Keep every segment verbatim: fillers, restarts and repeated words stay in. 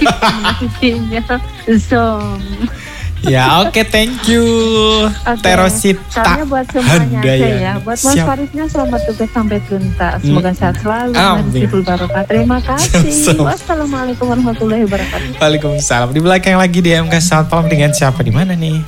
Intinya song. Ya oke okay, thank you okay. Terosita. Salamnya buat semuanya aja ya. Buat Mas Siap. Farisnya selamat tugas sampai tuntas. Semoga hmm. sehat selalu. Amin. Barokah. Terima kasih. Wassalamualaikum warahmatullahi wabarakatuh. Waalaikumsalam. Di belakang lagi di M K selamat malam dengan siapa di mana nih?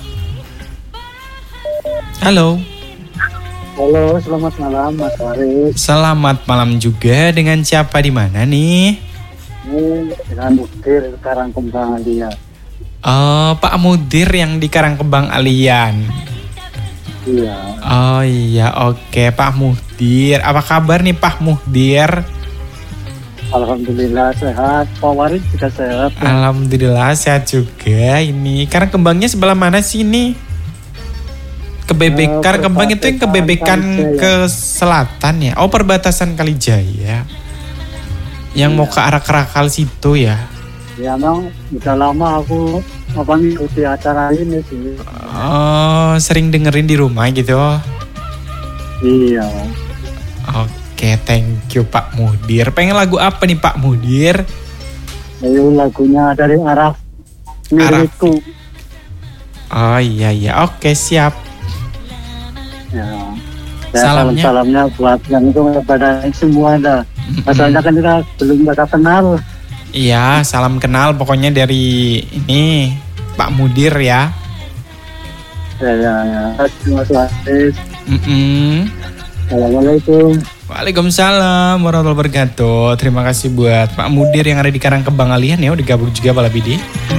Halo. Halo, selamat malam Mas Faris. Selamat malam juga dengan siapa di mana nih? Ini dengan Mudir Karangkembang Alian. Oh, Pak Mudir yang di Karangkembang Alian. Iya. Oh iya, oke Pak Mudir. Apa kabar nih Pak Mudir? Alhamdulillah sehat. Pak Waris juga sehat. Ya? Alhamdulillah sehat juga ini. Karangkembangnya sebelah mana sih ini? Kebebekan, uh, Karangkembang itu yang kebebekan ke selatan ya? Oh, perbatasan Kalijaya. Yang iya. Mau ke arah Kerakal situ ya? Ya memang udah lama aku apa ngikuti acara ini sih. Oh, sering dengerin di rumah gitu? Iya. Oke, thank you Pak Mudir. Pengen lagu apa nih Pak Mudir? Ayo lagunya dari Araf Milikku. Oh iya iya, oke siap. Ya. Salamnya. Salamnya buat yang itu pada semua dah. Masalahnya kan kita belum pada kenal. Iya, salam kenal pokoknya dari ini Pak Mudir ya. Ya, ya, ya. Terima kasih. Mm-mm. Assalamualaikum. Waalaikumsalam warahmatullahi wabarakatuh. Terima kasih buat Pak Mudir yang ada di Karangkembang Alian ya. Udah gabung juga Bala Bidi.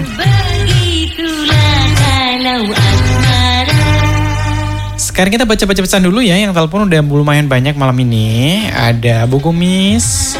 Sekarang kita baca-baca pesan dulu ya. Yang telepon udah lumayan banyak malam ini. Ada Bu Kumis.